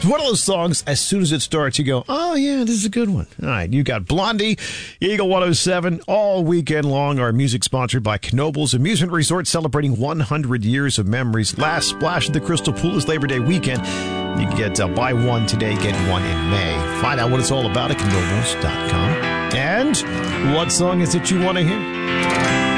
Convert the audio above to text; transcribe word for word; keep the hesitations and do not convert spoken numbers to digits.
one of those songs, as soon as it starts, you go, oh, yeah, this is a good one. All right, you got Blondie, Eagle one oh seven, all weekend long. Our music sponsored by Knoebels Amusement Resort, celebrating one hundred years of memories. Last splash of the Crystal Pool is Labor Day weekend. You can get uh, buy one today, get one in May. Find out what it's all about at knoebels dot com. And what song is it you want to hear?